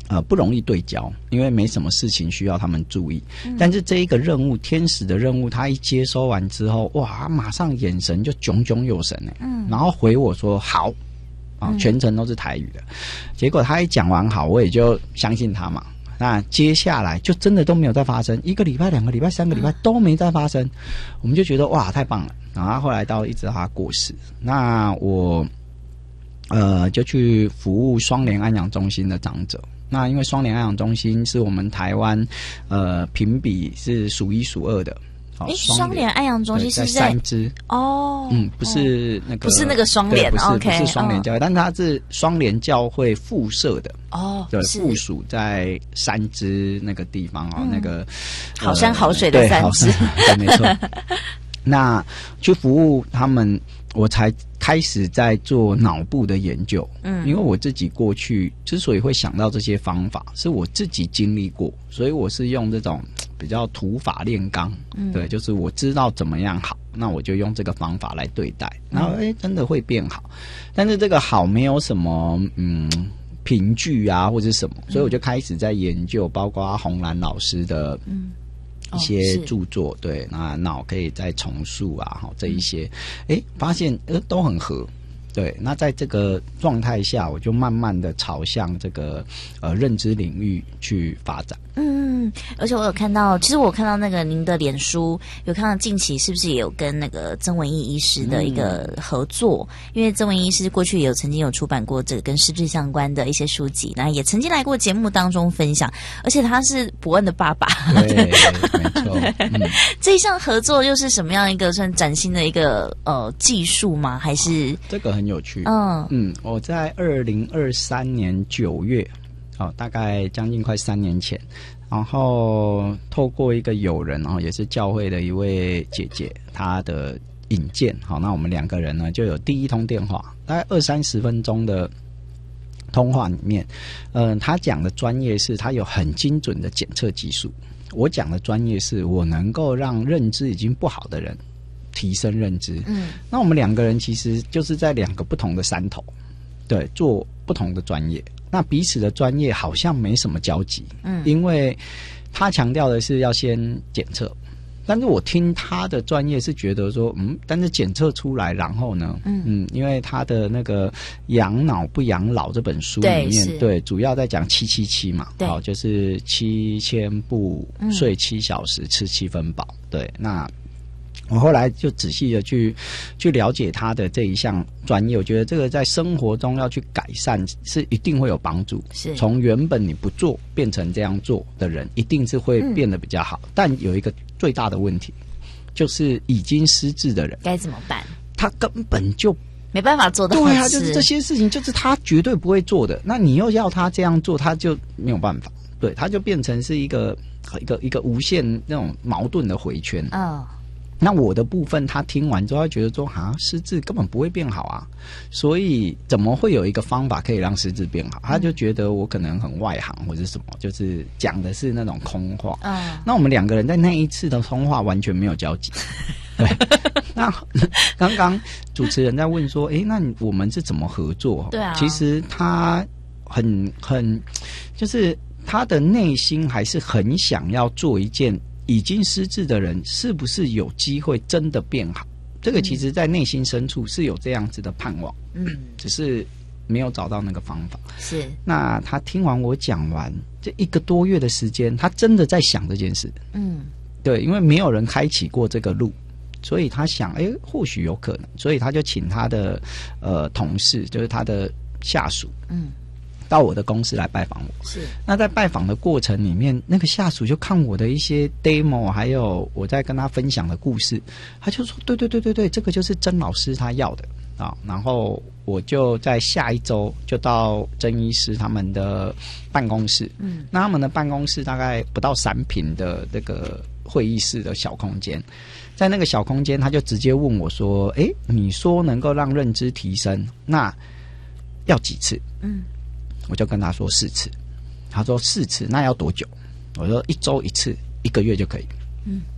不容易对焦，因为没什么事情需要他们注意。但是这一个任务，天使的任务，他一接收完之后，哇，他马上眼神就炯炯有神然后回我说好全程都是台语的。结果他一讲完好，我也就相信他嘛。那接下来就真的都没有再发生，1个礼拜、2个礼拜、3个礼拜都没再发生，我们就觉得哇太棒了。然后后来一直到他过世，那我就去服务双联安养中心的长者。那因为双联安养中心是我们台湾评比是数1数2的。 双联安养中心是在3支不是那个不是那个双联， 不是双联教会，但它是双联教会附设的对，附属在3支那个地方那个好山好水的3支， 对，没错。那去服务他们，我才开始在做脑部的研究。因为我自己过去之所以会想到这些方法，是我自己经历过，所以我是用这种比较土法炼钢。对，就是我知道怎么样好，那我就用这个方法来对待，然后真的会变好。但是这个好没有什么凭据啊或者什么，所以我就开始在研究，包括洪兰老师的一些著作，对，那脑可以再重塑啊，这一些，发现都很合，对，那在这个状态下，我就慢慢的朝向这个认知领域去发展。 而且我有看到，其实我看到那个您的脸书，有看到近期是不是也有跟那个曾文义医师的一个合作？因为曾文义医师过去也曾经有出版过这个跟失智相关的一些书籍，那也曾经来过节目当中分享，而且他是伯恩的爸爸。 对，没错。 这一项合作又是什么样一个算崭新的一个技术吗？还是这个很有趣。我在2023年9月，大概将近快3年前。然后透过一个友人，也是教会的一位姐姐，她的引荐，那我们2个人呢就有第一通电话，大概20-30分钟的通话里面，他讲的专业是他有很精准的检测技术，我讲的专业是我能够让认知已经不好的人提升认知。那我们2个人其实就是在2个不同的山头，对，做不同的专业。那彼此的专业好像没什么交集，因为他强调的是要先检测，但是我听他的专业是觉得说，但是检测出来，然后呢，因为他的那个养脑不养老这本书里面，对，主要在讲777嘛，就是7000步睡7小时吃7分饱，对，那。我后来就仔细的去了解他的这一项专业，我觉得这个在生活中要去改善是一定会有帮助。是从原本你不做变成这样做的人，一定是会变得比较好。但有一个最大的问题，就是已经失智的人该怎么办？他根本就没办法做到。 对啊，就是这些事情，就是他绝对不会做的。那你又要他这样做，他就没有办法。对，他就变成是一个无限那种矛盾的回圈。那我的部分，他听完之后，他觉得说失智根本不会变好啊，所以怎么会有一个方法可以让失智变好？他就觉得我可能很外行或者什么，就是讲的是那种空话。那我们2个人在那一次的通话完全没有交集。对，那刚刚主持人在问说，那我们是怎么合作？对啊，其实他很就是他的内心还是很想要做一件。已经失智的人是不是有机会真的变好？这个其实在内心深处是有这样子的盼望，只是没有找到那个方法。是，那他听完我讲完这1个多月的时间，他真的在想这件事。对，因为没有人开启过这个路，所以他想，或许有可能，所以他就请他的同事，就是他的下属，到我的公司来拜访我。是，那在拜访的过程里面，那个下属就看我的一些 demo， 还有我在跟他分享的故事，他就说对，这个就是曾老师他要的啊。然后我就在下一周就到曾医师他们的办公室，那他们的办公室大概不到3坪的这个会议室的小空间，在那个小空间，他就直接问我说：“你说能够让认知提升，那要几次？”我就跟他说4次，他说4次，那要多久？我说1周1次，1个月就可以。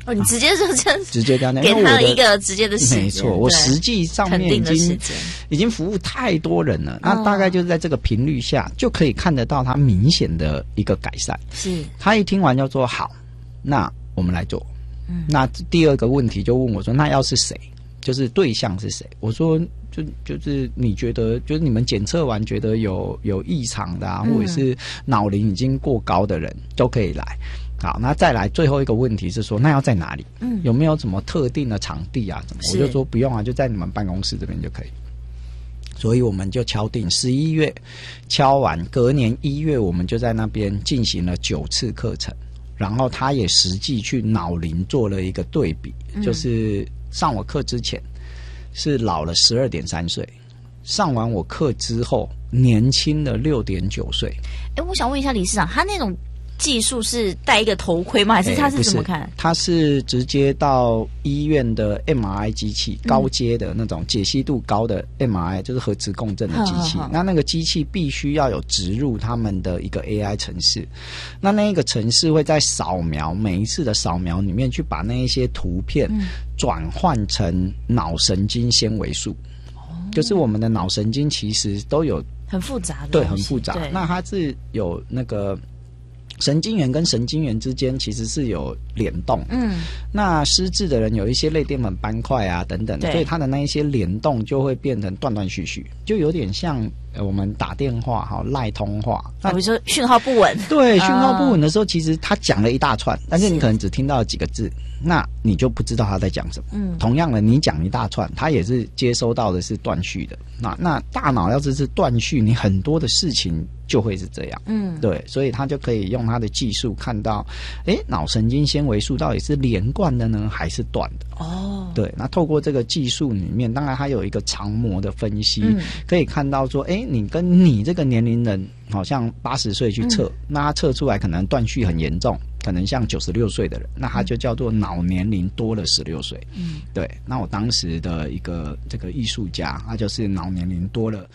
你直接就这样直接这样给他一个直接的时间。 没错，我实际上面已经服务太多人了，那大概就是在这个频率下，就可以看得到他明显的一个改善。 是，他一听完就说好，那我们来做。那第二个问题就问我说，那要是谁？就是对象是谁？我说就是你觉得，就是你们检测完觉得有异常的啊，或者是脑龄已经过高的人都可以来。好，那再来最后一个问题是说，那要在哪里？有没有什么特定的场地啊？什么？我就说不用啊，就在你们办公室这边就可以。所以我们就敲定11月，敲完隔年1月，我们就在那边进行了9次课程，然后他也实际去脑龄做了一个对比，就是上我课之前是老了12.3岁，上完我课之后年轻了6.9岁。 我想问一下理事长，他那种技术是戴一个头盔吗？还是他是怎么看？ 他是直接到医院的 MRI 机器，高阶的那种解析度高的 MRI， 就是核磁共振的机器。那个机器必须要有植入他们的一个 AI 程式，那个程式会在扫描每一次的扫描里面去把那一些图片转换成脑神经纤维素。就是我们的脑神经其实都有很复杂的， 对，很复杂。那它是有那个神经元跟神经元之间其实是有联动，那失智的人有一些类淀粉斑块啊等等，所以它的那一些联动就会变成断断续续，就有点像我们打电话赖通话， 那比如说讯号不稳， 对，讯号不稳的时候，其实他讲了一大串，但是你可能只听到了几个字，那你就不知道他在讲什么。同样的，你讲一大串，他也是接收到的是断续的。那大脑要是断续，你很多的事情就会是这样。对，所以他就可以用他的技术看到，脑神经纤维素到底是连贯的呢，还是断的？对，那透过这个技术里面，当然它有一个常模的分析，可以看到说，你跟你这个年龄人，好像80岁去测，那他测出来可能断续很严重，可能像96岁的人，那他就叫做脑年龄多了16岁。对，那我当时的一个这个艺术家，他就是脑年龄多了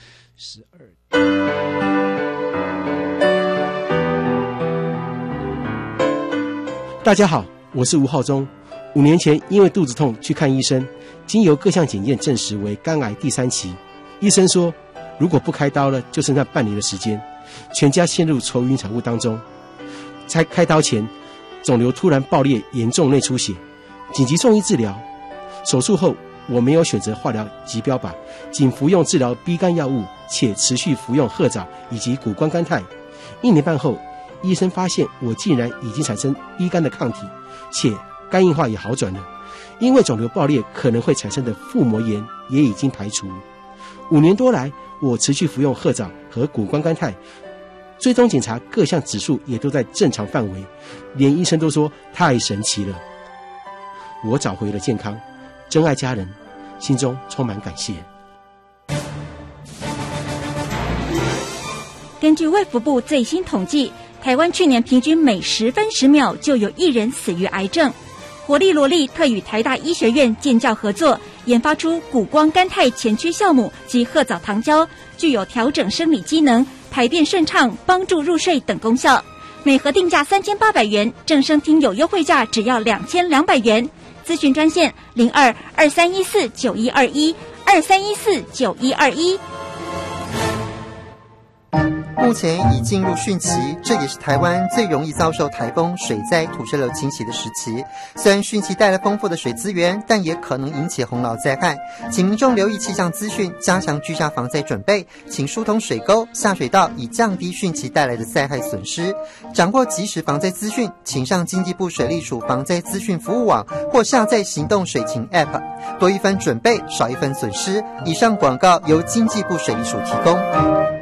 12。 大家好，我是吴浩中。5年前因为肚子痛去看医生，经由各项检验证实为肝癌第3期。医生说，如果不开刀了，就剩下半年的时间，全家陷入愁云惨雾当中。在开刀前，肿瘤突然爆裂，严重内出血，紧急送医治疗。手术后，我没有选择化疗及标靶，仅服用治疗 B 肝药物，且持续服用褐藻以及谷胱甘肽。1年半后，医生发现我竟然已经产生 B 肝的抗体，且肝硬化也好转了。因为肿瘤爆裂可能会产生的腹膜炎也已经排除。5年多来，我持续服用褐藻和谷胱甘肽，追踪检查各项指数也都在正常范围，连医生都说太神奇了。我找回了健康，珍爱家人，心中充满感谢。 根据卫福部最新统计，台湾去年平均每10分10秒就有1人死于癌症。活力罗力特与台大医学院建教合作，研发出谷胱甘肽前驱酵母及褐藻糖胶，具有调整生理机能、排便顺畅、帮助入睡等功效。每盒定价3800元，正声听有优惠价只要2200元。咨询专线02-2314-9121，2314-9121。 目前已进入汛期，这也是台湾最容易遭受台风、水灾、土石流侵袭的时期。虽然汛期带来丰富的水资源，但也可能引起洪涝灾害，请民众留意气象资讯，加强居家防灾准备，请疏通水沟、下水道，以降低汛期带来的灾害损失。掌握即时防灾资讯，请上经济部水利署防灾资讯服务网或下载行动水情 App， 多一分准备，少一分损失。以上广告由经济部水利署提供。